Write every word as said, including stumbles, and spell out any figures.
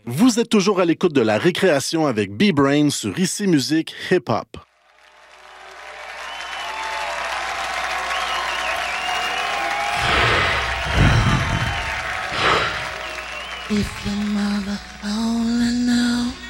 Vous êtes toujours à l'écoute de la récréation avec B-Brain sur Ici Musique Hip Hop. If your mother only knew